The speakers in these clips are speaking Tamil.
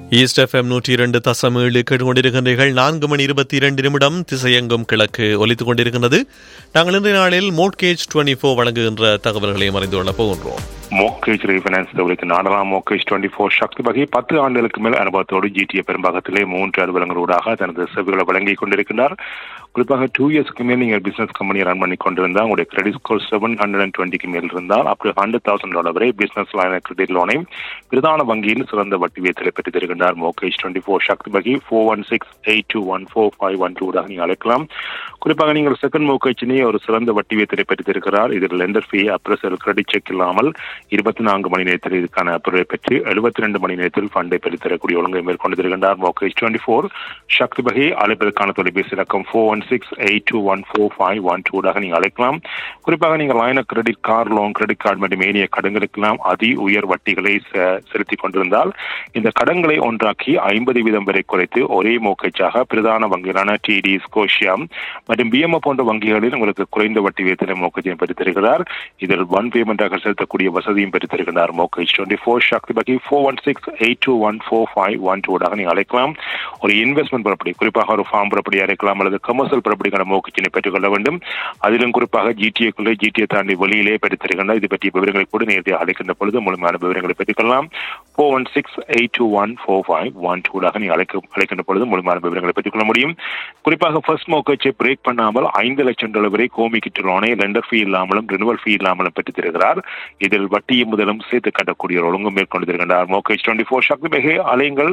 ஈஸ்ட் எஃப்எம் 102.7 கேட்டுக்கொண்டிருக்கின்றீர்கள். 4:22 திசையெங்கும் கிழக்கு ஒலித்துக் கொண்டிருக்கின்றது. நாங்கள் இன்றைய நாளில் மோட்கேஜ் 24 வழங்குகின்ற தகவல்களையும் அறிந்து கொள்ளப் போகின்றோம். மோர்கேஜ் ரீஃபைனான்ஸ் தவிர்த்து நாடலாம். மோர்கேஜ் 24 சக்தி வகை 10 ஆண்டுகளுக்கு மேல் அனுபவத்தோடு ஜிடிஏ பெரும்பாகத்திலே 3 அலுவலங்களூடாக தனது சேவைகளை வழங்கிக் கொண்டிருக்கிறார். குறிப்பாக 2 இயர்ஸ்க்கு மேல் நீங்கள் பிசினஸ் கம்பெனி ரன் பண்ணி கொண்டிருந்தால் உங்களுடைய கிரெடிட் ஸ்கோர் 720க்கு மேல் இருந்தால் அப் டு $100,000 வரை பிசினஸ் லைன் கிரெடிட் லோனை பிரதான வங்கியில் சிறந்த வட்டி வீதத்தை பெற்று தருகின்றார். மோர்கேஜ் 24 சக்தி வகை 416-821-4512 நீங்கள் அழைக்கலாம். குறிப்பாக நீங்கள் செகண்ட் மோர்கேஜினை ஒரு சிறந்த வட்டி வீதத்தை பெற்றிருக்கிறார். இதில் லெண்டர் ஃபீ, அப்ரசல், கிரெடிட் செக் இல்லாமல் 24 மணி நேரத்தில் இதுக்கான அப்ரூவை பெற்று 72 மணி நேரத்தில் ஃபண்டை பெற்றுத்தரக்கூடிய ஒழுங்கை மேற்கொண்டிருக்கின்றார். மோர்கேஜ் 24 சக்தி வகை அழைப்பதற்கான தொலைபேசி இலக்கம் 416-821-4512 நீங்கள் அழைக்கலாம். குறிப்பாக நீங்கள் line of credit, car loan, credit card மற்றும் ஏனைய கடன்களுக்கெல்லாம் அதி உயர் வட்டிகளை செலுத்திக் கொண்டிருந்தால் இந்த கடன்களை ஒன்றாக்கி 50% வரை குறைத்து ஒரே மோர்கேஜாக பிரதான வங்கிகளான டிடி, ஸ்கோஷியா மற்றும் பிஎம்ஓ போன்ற வங்கிகளில் உங்களுக்கு குறைந்த வட்டி வீதத்தில் மோர்கேஜை பெற்றுத்தருகிறார். இதில் ஒன் பேமெண்டாக செலுத்தக்கூடிய வசதியும் பெற்றுத்தருகிறார். மோர்கேஜ் 24 சக்தி வகை 416-821-4512 நீங்கள் அழைக்கலாம். ஒரு இன்வெஸ்ட்மெண்ட் ப்ராப்பர்ட்டி, குறிப்பாக ஒரு ஃபார்ம் ப்ராப்பர்ட்டி அழைக்கலாம் அல்லது கமர்ஷியல் ப்ராப்பர்ட்டிக்கான மோர்கேஜினை பெற்றுக்கொள்ள வேண்டும். அதிலும் குறிப்பாக ஜிடிஏக்குள்ளே, ஜிடிஏ தாண்டி வெளியிலே பெற்றுத்தருகின்றார். இது பற்றிய விவரங்களை கூட நேரடியாக அழைக்கின்ற பொழுது முழுமையான விவரங்களை பெற்றுக்கொள்ளலாம். 416-821-4512 நீங்கள் அழைக்கின்ற பொழுது முழுமையான விவரங்களை பெற்றுக்கொள்ள முடியும். குறிப்பாக ஃபர்ஸ்ட் மோர்கேஜை பிரேக் பண்ணாமல் $5 லட்சம் வரை ஹோம் எக்விட்டி லோனை லெண்டர் ஃபீ இல்லாமலும் ரினுவல் ஃபீ இல்லாமலும் பெற்றுத்தருகிறார். இதில் வட்டியும் முதலும் சேர்த்து கட்டக்கூடிய ஒழுங்கு மேற்கொண்டிருக்கின்றார். மோர்கேஜ் 24 சக்தி வகை அலைங்கள்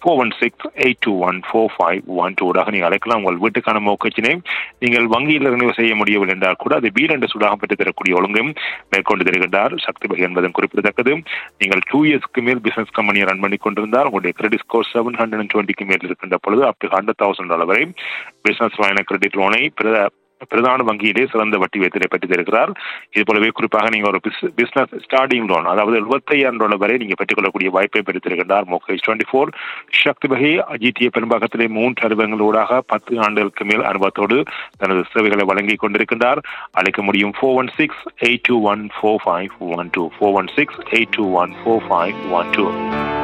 416-821-4512 நீங்கள் அழைக்கலாம். உங்கள் வீட்டுக்கான மோர்கேஜினை நீங்கள் வங்கியில் ரினியூ செய்ய முடியவில்லை என்றால் கூட அதை B2 சூடாக பெற்றுத் தரக்கூடிய ஒழுங்கும் மேற்கொண்டு தருகின்றார். சக்தி வகை என்பதும் குறிப்பிடத்தக்கது. நீங்கள் 2 இயர்ஸ்க்கு மேல் பிசினஸ் கம்பெனியை ரன் பண்ணி கொண்டிருந்தால் உங்களுடைய கிரெடிட் ஸ்கோர் 720க்கு மேல் இருக்கின்ற பொழுது அப் டு $100,000 வரை பிசினஸ் லைன் கிரெடிட் லோனை பிரதான வங்கியிலே சிறந்த வட்டி வீதத்தை பெற்று தருகிறார். இது போலவே குறிப்பாக நீங்கள் ஒரு பிசினஸ் ஸ்டார்டிங் லோன், அதாவது $75,000 வரை நீங்கள் பெற்றுக்கொள்ளக்கூடிய வாய்ப்பை பெற்றுத்தருகின்றார். மோர்கேஜ் 24 சக்தி வகை ஜிடிஏ பெரும்பாகத்திலே 3 அலுவலங்களூடாக 10 ஆண்டுகளுக்கு மேல் அனுபவத்தோடு தனது சேவைகளை வழங்கிக் கொண்டிருக்கின்றார். அழைக்க முடியும் 416-821-4512 416-821-4512.